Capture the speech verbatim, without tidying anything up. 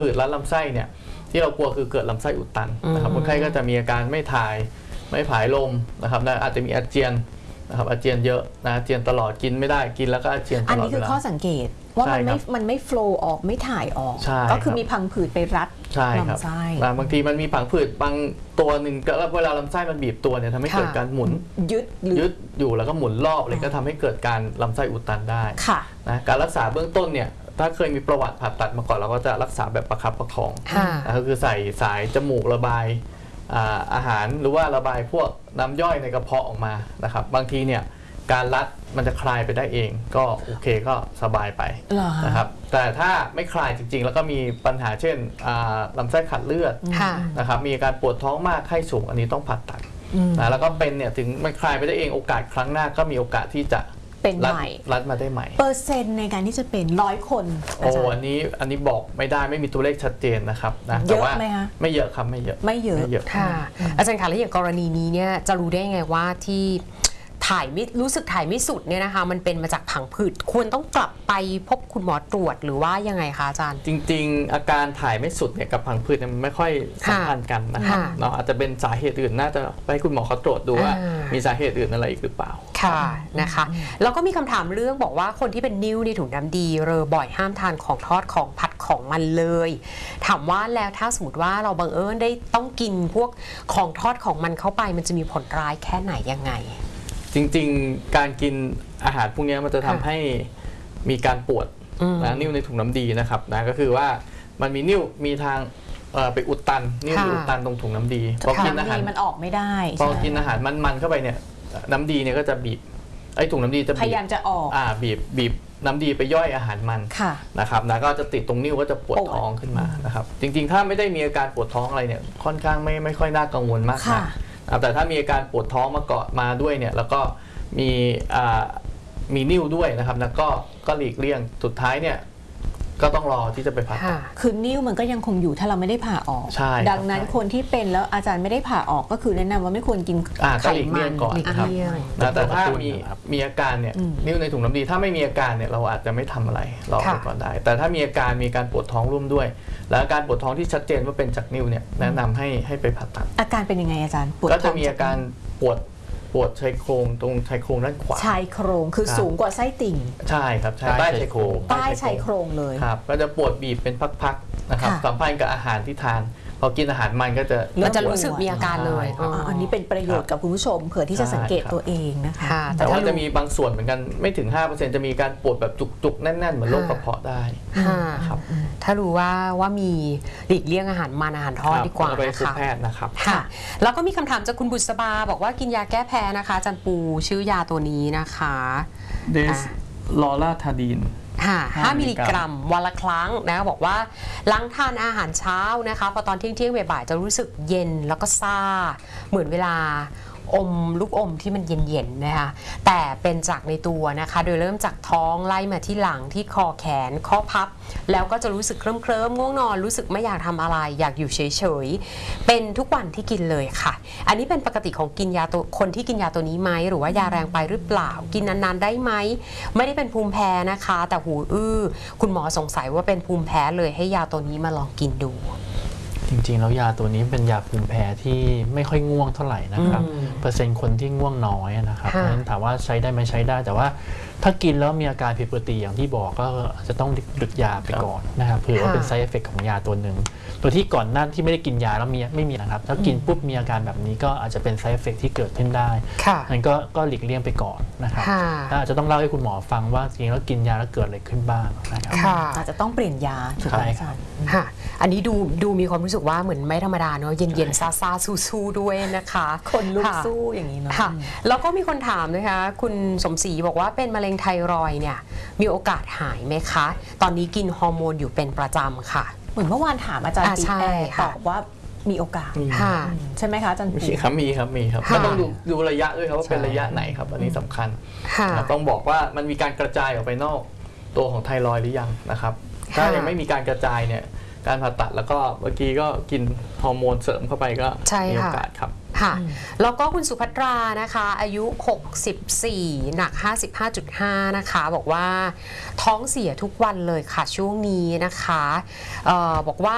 ผืดรัดลำไส้เนี่ยที่เรากลัวคือเกิดลำไส้อุดตันนะครับคนไข้ก็จะมีอาการไม่ถ่ายไม่ผายลมนะครับอาจจะมีอาเจียนนะครับอาเจียนเยอะนะอาเจียนตลอดกินไม่ได้กินแล้วก็อาเจียนตลอดเวลาอันนี้คือข้อสังเกตว่ามันไม่มันไม่โฟล์ออกไม่ถ่ายออกก็คือมีพังผืดไปรัดลำไส้บางทีมันมีผังผืดบางตัวหนึ่งก็เวลาลำไส้มันบีบตัวเนี่ยทำให้เกิดการหมุนยึดยึดอยู่แล้วก็หมุนรอบเลยก็ทำให้เกิดการลำไส้อุดตันได้นะการรักษาเบื้องต้นเนี่ยถ้าเคยมีประวัติผ่าตัดมาก่อนเราก็จะรักษาแบบประคับประคองก็คือใส่สายจมูกระบายอาหารหรือว่าระบายพวกน้ำย่อยในกระเพาะออกมานะครับบางทีเนี่ยการรัดมันจะคลายไปได้เองก็โอเคก็สบายไปนะครับแต่ถ้าไม่คลายจริงๆแล้วก็มีปัญหาเช่นลำไส้ขาดเลือดนะครับมีอาการปวดท้องมากไข้สูงอันนี้ต้องผ่าตัดนะแล้วก็เป็นเนี่ยถึงไม่คลายไปได้เองโอกาสครั้งหน้าก็มีโอกาสที่จะเป็นใหม่รัดมาได้ใหม่เปอร์เซ็นต์ในการที่จะเป็นร้อยคนโอ้อันนี้อันนี้บอกไม่ได้ไม่มีตัวเลขชัดเจนนะครับนะแต่ว่าไม่เยอะครับไม่เยอะไม่เยอะค่ะอาจารย์คะแล้วอย่างกรณีนี้เนี่ยจะรู้ได้ไงว่าที่ถ่ายไม่รู้สึกถ่ายไม่สุดเนี่ยนะคะมันเป็นมาจากผังผืดควรต้องกลับไปพบคุณหมอตรวจหรือว่ายังไงคะอาจารย์จริงๆอาการถ่ายไม่สุดเนี่ยกับผังผืดเนี่ยมันไม่ค่อยสัมพันธ์กันนะครับเนาะอาจจะเป็นสาเหตุอื่นน่าจะไปให้คุณหมอเขาตรวจดูว่ามีสาเหตุอื่นอะไรอีกหรือเปล่าค่ะนะคะแล้วก็มีคำถามเรื่องบอกว่าคนที่เป็นนิ่วในถุงน้ำดีเรอบ่อยห้ามทานของทอดของผัดของมันเลยถามว่าแล้วถ้าสมมติว่าเราบังเอิญได้ต้องกินพวกของทอดของมันเข้าไปมันจะมีผลร้ายแค่ไหนยังไงจริงๆการกินอาหารพวกนี้มันจะทำให้มีการปวดนะนิ่วในถุงน้ำดีนะครับนะก็คือว่ามันมีนิ่วมีทางไปอุดตันนิ่วอุดตันตรงถุงน้ำดีพอกินอาหารมันออกไม่ได้พอกินอาหารมันๆเข้าไปเนี่ยน้ำดีเนี่ยก็จะบีบไอ้ถุงน้ำดีจะพยายามจะออกอ่าบีบบีบน้ำดีไปย่อยอาหารมันนะครับนะก็จะติดตรงนิ่วก็จะปวดท้องขึ้นมานะครับจริงๆถ้าไม่ได้มีอาการปวดท้องอะไรเนี่ยค่อนข้างไม่ไม่ค่อยน่ากังวลมากนะแต่ถ้ามีอาการปวดท้องมาเกาะมาด้วยเนี่ยแล้วก็มีมีนิ่วด้วยนะครับแล้วก็ก็หลีกเลี่ยงสุดท้ายเนี่ยก็ต้องรอที่จะไปผ่าตัดคือนิ่วมันก็ยังคงอยู่ถ้าเราไม่ได้ผ่าออกดังนั้นคนที่เป็นแล้วอาจารย์ไม่ได้ผ่าออกก็คือแนะนำว่าไม่ควรกินไขมันก่อนครับแต่ถ้ามีมีอาการเนี่ยนิ่วในถุงน้ำดีถ้าไม่มีอาการเนี่ยเราอาจจะไม่ทำอะไรรอไปก่อนได้แต่ถ้ามีอาการมีการปวดท้องร่วมด้วยและอาการปวดท้องที่ชัดเจนว่าเป็นจากนิ่วเนี่ยแนะนำให้ให้ไปผ่าตัดอาการเป็นยังไงอาจารย์ก็จะมีอาการปวดปวดชายโครงตรงชายโครงด้านขวาชายโครงคือสูงกว่าไส้ติ่งใช่ครับใต้ชายโครงใต้ชายโครงเลยครับก็จะปวดบีบเป็นพักๆนะครับสัมพันธ์กับอาหารที่ทานพอกินอาหารมันก็จะมันจะรู้สึกมีอาการเลยอันนี้เป็นประโยชน์กับคุณผู้ชมเผื่อที่จะสังเกตตัวเองนะคะแต่ว่าจะมีบางส่วนเหมือนกันไม่ถึง ห้าเปอร์เซ็นต์ จะมีการปวดแบบจุกๆแน่นๆเหมือนโรคกระเพาะได้ครับถ้ารู้ว่าว่ามีหลีกเลี่ยงอาหารมันอาหารทอดดีกว่าไปพบแพทย์นะครับค่ะแล้วก็มีคำถามจากคุณบุษบาบอกว่ากินยาแก้แพ้นะคะจันปูชื่อยาตัวนี้นะคะเดสลอราทาดีนห้ามิลลิกรัมวันละครั้งนะบอกว่าหลังทานอาหารเช้านะคะพอตอนเที่ยงเที่ยงบ่ายๆจะรู้สึกเย็นแล้วก็ซ่าเหมือนเวลาอมลูกอมที่มันเย็นๆนะคะแต่เป็นจากในตัวนะคะโดยเริ่มจากท้องไล่มาที่หลังที่คอแขนข้อพับแล้วก็จะรู้สึกเคลิ้มเคลิ้มง่วงนอนรู้สึกไม่อยากทำอะไรอยากอยู่เฉยๆเป็นทุกวันที่กินเลยค่ะอันนี้เป็นปกติของกินยาตัวคนที่กินยาตัวนี้ไหมหรือว่ายาแรงไปหรือเปล่ากินนานๆได้ไหมไม่ได้เป็นภูมิแพ้นะคะแต่หูอื้อคุณหมอสงสัยว่าเป็นภูมิแพ้เลยให้ยาตัวนี้มาลองกินดูจริงๆแล้วยาตัวนี้เป็นยาภูมิแพ้ที่ไม่ค่อยง่วงเท่าไหร่นะครับเปอร์เซ็นต์คนที่ง่วงน้อยนะครับเพราะฉะนั้นถามว่าใช้ได้ไหมใช้ได้แต่ว่าถ้ากินแล้วมีอาการผิดปกติอย่างที่บอกก็จะต้องหยุดยาไปก่อนนะครับเผื่อว่าเป็น side effect ของยาตัวหนึ่งตัวที่ก่อนหน้าที่ไม่ได้กินยาแล้วมีไม่มีนะครับถ้ากินปุ๊บมีอาการแบบนี้ก็อาจจะเป็น side effect ที่เกิดขึ้นได้นั้นก็ก็หลีกเลี่ยงไปก่อนนะครับถ้าอาจจะต้องเล่าให้คุณหมอฟังว่าจริงแล้วกินยาแล้วเกิดอะไรขึ้นบ้างนะครับอาจจะต้องเปลี่ยนยาถูกไหมอาจารย์ค่ะอันนี้ดูดูมีความรู้สึกว่าเหมือนไม่ธรรมดาเนาะเย็นๆซาๆสู้ๆด้วยนะคะคนลุกสู้อย่างนี้เนาะแล้วก็มีคนถามนะคะคุณสมศรีบอกว่าเป็นมะเร็งไทรอยด์เนี่ยมีโอกาสหายไหมคะตอนนี้กินฮอร์โมนอยู่เป็นประจำค่ะเหมือนเมื่อวานถามอาจารย์ปีแอร์ตอบว่ามีโอกาสใช่ไหมคะอาจารย์มีครับมีครับมีครับก็ต้องดูดูระยะด้วยครับว่าเป็นระยะไหนครับอันนี้สำคัญต้องบอกว่ามันมีการกระจายออกไปนอกตัวของไทรอยด์หรือยังนะครับถ้ายังไม่มีการกระจายเนี่ยการผ่าตัดแล้วก็เมื่อกี้ก็กินฮอร์โมนเสริมเข้าไปก็มีโอกาสครับค่ะแล้วก็คุณสุภัตรานะคะอายุหกสิบสี่หนัก ห้าสิบห้าจุดห้า นะคะบอกว่าท้องเสียทุกวันเลยค่ะช่วงนี้นะคะเอ่อบอกว่า